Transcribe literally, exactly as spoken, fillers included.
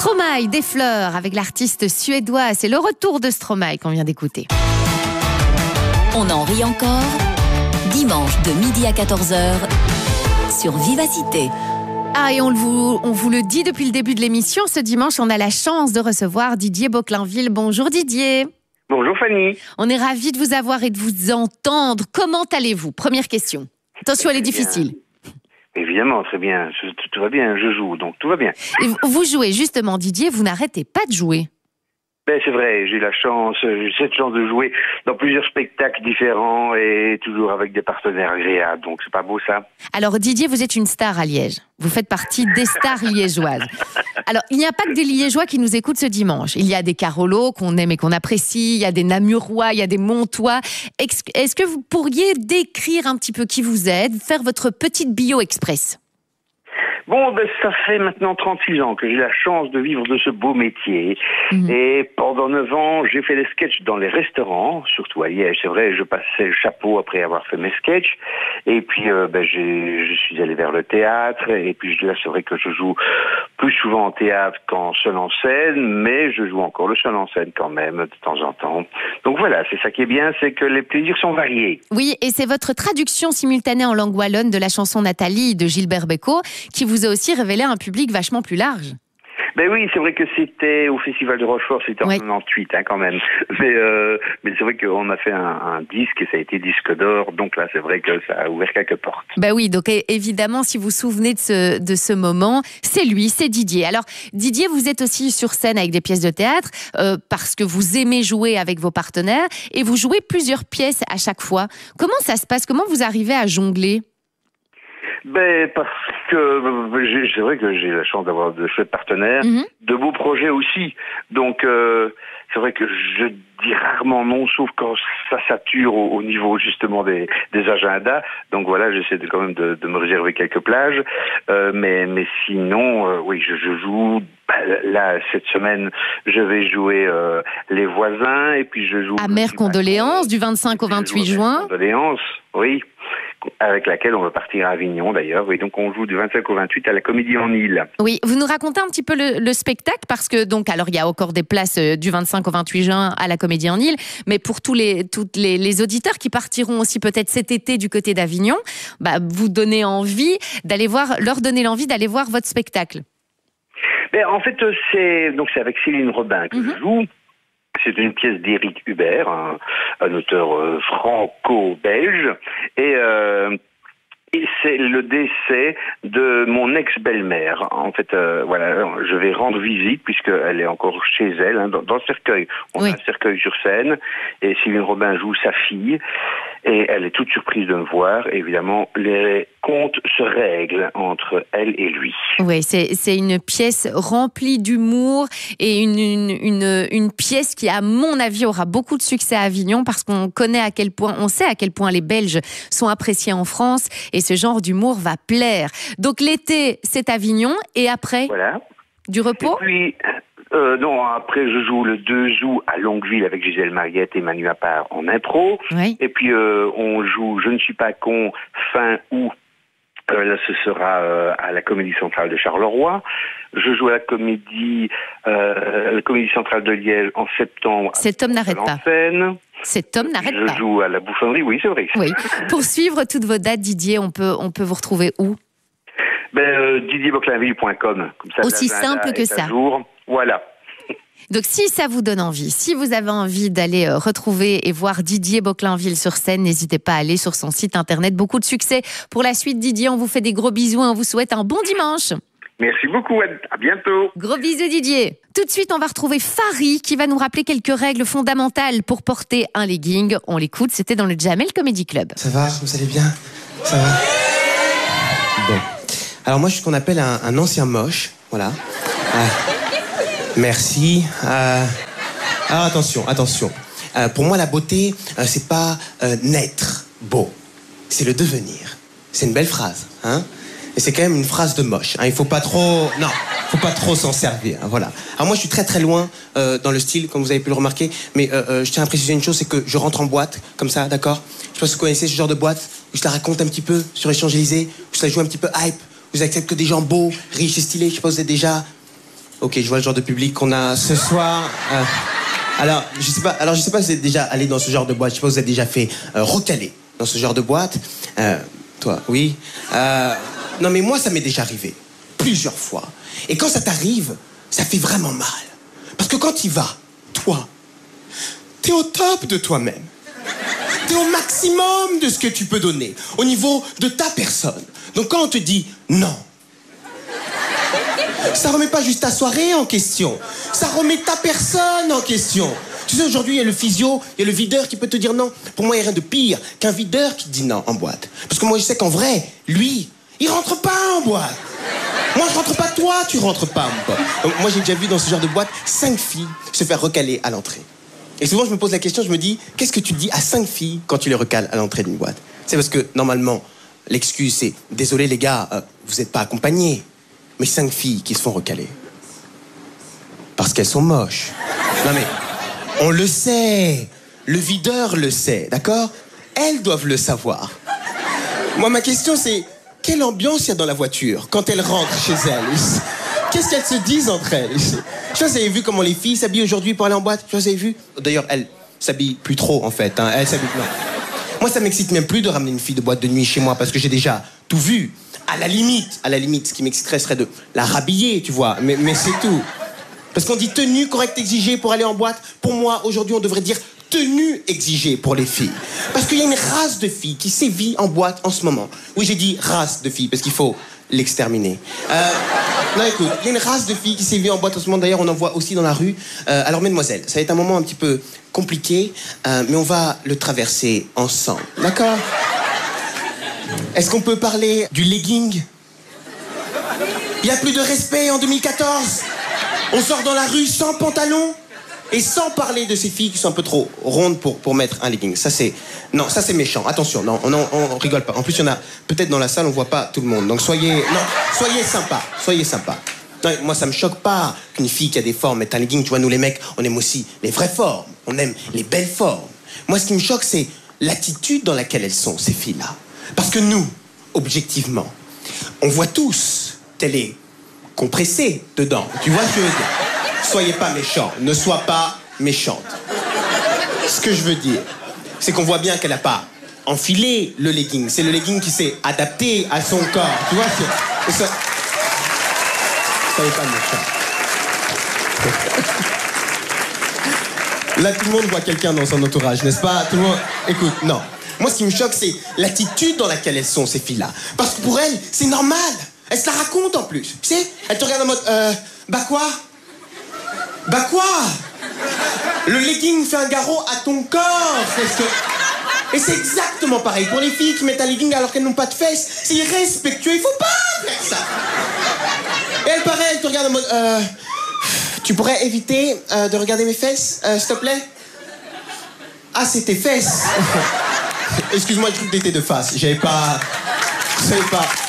Stromae, des fleurs, avec l'artiste suédois. C'est le retour de Stromae qu'on vient d'écouter. On en rit encore. Dimanche de midi à quatorze heures sur Vivacité. Ah, et on vous, on vous le dit depuis le début de l'émission, ce dimanche, on a la chance de recevoir Didier Boclainville. Bonjour Didier. Bonjour Fanny. On est ravis de vous avoir et de vous entendre. Comment allez-vous? Première question. Attention, elle est difficile. Évidemment, très bien. Tout, tout va bien, je joue, donc tout va bien. Et vous jouez justement, Didier, vous n'arrêtez pas de jouer. Ben, c'est vrai, j'ai la chance, j'ai cette chance de jouer dans plusieurs spectacles différents et toujours avec des partenaires agréables, donc c'est pas beau ça. Alors Didier, vous êtes une star à Liège. Vous faites partie des stars liégeoises. Alors, il n'y a pas que des Liégeois qui nous écoutent ce dimanche. Il y a des Carolos qu'on aime et qu'on apprécie, il y a des Namurois, il y a des Montois. Est-ce que vous pourriez décrire un petit peu qui vous êtes, faire votre petite bio express? Bon, ben, ça fait maintenant trente-six ans que j'ai la chance de vivre de ce beau métier. Mmh. Et pendant neuf ans, j'ai fait des sketchs dans les restaurants, surtout à Liège. C'est vrai, je passais le chapeau après avoir fait mes sketchs. Et puis, euh, ben, j'ai, je suis allé vers le théâtre. Et puis là, c'est vrai que je joue plus souvent en théâtre qu'en seul en scène, mais je joue encore le seul en scène quand même, de temps en temps. Donc voilà, c'est ça qui est bien, c'est que les plaisirs sont variés. Oui, et c'est votre traduction simultanée en langue wallonne de la chanson Nathalie de Gilbert Bécaud qui vous vous a aussi révélé un public vachement plus large. Ben oui, c'est vrai que c'était au Festival de Rochefort, c'était en oui. quatre-vingt-dix-huit hein, quand même. Mais, euh, mais c'est vrai qu'on a fait un, un disque et ça a été disque d'or, donc là c'est vrai que ça a ouvert quelques portes. Ben oui, donc évidemment, si vous vous souvenez de ce, de ce moment, c'est lui, c'est Didier. Alors Didier, vous êtes aussi sur scène avec des pièces de théâtre euh, parce que vous aimez jouer avec vos partenaires et vous jouez plusieurs pièces à chaque fois. Comment ça se passe? Comment vous arrivez à jongler? Ben parce que c'est vrai que j'ai la chance d'avoir de chouettes partenaires, mmh. de beaux projets aussi. Donc euh, c'est vrai que je dis rarement non, sauf quand ça sature au, au niveau justement des, des agendas. Donc voilà, j'essaie de, quand même de, de me réserver quelques plages. Euh, mais mais sinon, euh, oui, je, je joue. Là, cette semaine, je vais jouer euh, Les Voisins et puis je joue. Amères condoléances du vingt-cinq au vingt-huit juin. Condoléances, oui. Avec laquelle on va partir à Avignon d'ailleurs. Et donc on joue du vingt-cinq au vingt-huit à la Comédie en Île. Oui, vous nous racontez un petit peu le, le spectacle parce que donc alors il y a encore des places du vingt-cinq au vingt-huit juin à la Comédie en Île, mais pour tous les toutes les, les auditeurs qui partiront aussi peut-être cet été du côté d'Avignon, bah, vous donnez envie d'aller voir, leur donner l'envie d'aller voir votre spectacle. Mais en fait c'est donc c'est avec Céline Robin que mm-hmm. je joue. C'est une pièce d'Éric Hubert, un, un auteur euh, franco-belge, et, euh, et c'est le décès de mon ex-belle-mère. En fait, euh, voilà, je vais rendre visite puisqu'elle est encore chez elle, hein, dans, dans le cercueil. On oui. a un cercueil sur scène, et Céline Robin joue sa fille, et elle est toute surprise de me voir. Et évidemment, les comptes se règlent entre elle et lui. Oui, c'est, c'est une pièce remplie d'humour et une, une, une, une pièce qui, à mon avis, aura beaucoup de succès à Avignon parce qu'on connaît à quel point, on sait à quel point les Belges sont appréciés en France et ce genre d'humour va plaire. Donc l'été, c'est Avignon et après, voilà. Du repos. Et puis, euh, non, après je joue le deux août à Longueville avec Gisèle Mariette et Manu Appart en impro. Oui. Et puis euh, on joue Je ne suis pas con fin août. Euh, là, ce sera euh, à la Comédie Centrale de Charleroi. Je joue à la Comédie, euh, la Comédie Centrale de Liège en septembre. Cet homme n'arrête pas. Cet homme n'arrête je pas. Je joue à la Bouffonnerie, oui, c'est vrai. Oui. Pour suivre toutes vos dates, Didier, on peut, on peut vous retrouver où? Ben, euh, didier boclainville point com. Comme ça, aussi simple que ça. Jour. Voilà. Donc si ça vous donne envie, si vous avez envie d'aller retrouver et voir Didier Boclainville sur scène, n'hésitez pas à aller sur son site internet. Beaucoup de succès pour la suite, Didier. On vous fait des gros bisous et on vous souhaite un bon dimanche. Merci beaucoup, à bientôt. Gros bisous Didier. Tout de suite, on va retrouver Fari qui va nous rappeler quelques règles fondamentales pour porter un legging. On l'écoute, c'était dans le Jamel Comedy Club. Ça va, vous allez bien? Ça va? Bon. Alors moi, je suis ce qu'on appelle un, un ancien moche, voilà. Euh, merci. Euh, alors attention, attention. Euh, pour moi, la beauté, euh, c'est pas euh, naître beau, c'est le devenir. C'est une belle phrase, hein? Et c'est quand même une phrase de moche. Hein. Il faut pas trop, non, faut pas trop s'en servir. Hein, voilà. Alors moi, je suis très très loin euh, dans le style, comme vous avez pu le remarquer. Mais euh, euh, je tiens à préciser une chose, c'est que je rentre en boîte comme ça, d'accord? Je sais pas si vous connaissez ce genre de boîte où je la raconte un petit peu sur les Champs-Élysées, où je la joue un petit peu hype. Vous acceptez que des gens beaux, riches et stylés. Je sais pas, vous êtes déjà Ok, je vois le genre de public qu'on a ce soir. Euh, alors, je sais pas, alors, je sais pas si vous êtes déjà allé dans ce genre de boîte. Je sais pas si vous êtes déjà fait euh, recaler dans ce genre de boîte. Euh, toi, oui. Euh, non, mais moi, ça m'est déjà arrivé. Plusieurs fois. Et quand ça t'arrive, ça fait vraiment mal. Parce que quand tu y vas, toi, t'es au top de toi-même. T'es au maximum de ce que tu peux donner, au niveau de ta personne. Donc quand on te dit non, ça remet pas juste ta soirée en question, ça remet ta personne en question. Tu sais, aujourd'hui, il y a le physio, il y a le videur qui peut te dire non. Pour moi, il n'y a rien de pire qu'un videur qui dit non en boîte. Parce que moi, je sais qu'en vrai, lui, il rentre pas en boîte. Moi, je rentre pas, toi, tu rentres pas en boîte. Donc, moi, j'ai déjà vu dans ce genre de boîte cinq filles se faire recaler à l'entrée. Et souvent, je me pose la question, je me dis, qu'est-ce que tu dis à cinq filles quand tu les recales à l'entrée d'une boîte? C'est parce que, normalement, l'excuse, c'est « Désolé, les gars, euh, vous n'êtes pas accompagnés. » Mais cinq filles qui se font recaler. Parce qu'elles sont moches. Non mais, on le sait. Le videur le sait, d'accord? Elles doivent le savoir. Moi, ma question, c'est, quelle ambiance il y a dans la voiture quand elles rentrent chez elles? Qu'est-ce qu'elles se disent entre elles? Je sais pas si vous avez vu comment les filles s'habillent aujourd'hui pour aller en boîte. Je sais pas si vous avez vu. D'ailleurs, elles s'habillent plus trop, en fait. Hein. Elles s'habillent... Non. Moi, ça m'excite même plus de ramener une fille de boîte de nuit chez moi parce que j'ai déjà tout vu. À la limite, à la limite, ce qui m'exciterait serait de la rhabiller, tu vois. Mais, mais c'est tout. Parce qu'on dit tenue correcte exigée pour aller en boîte. Pour moi, aujourd'hui, on devrait dire tenue exigée pour les filles. Parce qu'il y a une race de filles qui sévit en boîte en ce moment. Oui, j'ai dit race de filles parce qu'il faut l'exterminer. Euh, non, écoute, il y a une race de filles qui sévit en boîte en ce moment. D'ailleurs, on en voit aussi dans la rue. Euh, alors, mesdemoiselles, ça va être un moment un petit peu compliqué, euh, mais on va le traverser ensemble. D'accord? Est-ce qu'on peut parler du legging? Il n'y a plus de respect en deux mille quatorze. On sort dans la rue sans pantalon et sans parler de ces filles qui sont un peu trop rondes pour, pour mettre un legging. Ça, c'est... Non, ça, c'est méchant. Attention, non, on, on, on rigole pas. En plus, il y en a peut-être dans la salle, on voit pas tout le monde. Donc, soyez... Non, soyez sympa. Soyez sympa. Non, moi, ça me choque pas qu'une fille qui a des formes mette un legging. Tu vois, nous, les mecs, on aime aussi les vraies formes. On aime les belles formes. Moi, ce qui me choque, c'est l'attitude dans laquelle elles sont, ces filles-là. Parce que nous, objectivement, on voit tous telle est compressée dedans. Tu vois ce que je veux dire? Soyez pas méchants. Ne sois pas méchante. Ce que je veux dire, c'est qu'on voit bien qu'elle n'a pas enfilé le legging. C'est le legging qui s'est adapté à son corps. Tu vois ce que... Ça... Soyez pas méchants. Là, tout le monde voit quelqu'un dans son entourage, n'est-ce pas? Tout le monde... Écoute, non. Moi, ce qui me choque, c'est l'attitude dans laquelle elles sont, ces filles-là. Parce que pour elles, c'est normal. Elles se la racontent en plus. Tu sais, elles te regardent en mode, euh, bah quoi? Bah quoi? Le legging fait un garrot à ton corps. C'est que... Et c'est exactement pareil pour les filles qui mettent un legging alors qu'elles n'ont pas de fesses. C'est irrespectueux, il faut pas faire ça. Et elles, pareil, elles te regardent en mode, euh, tu pourrais éviter euh, de regarder mes fesses, euh, s'il te plaît? Ah, c'est tes fesses. Excuse-moi, le truc d'était de face. J'avais pas... Je savais pas...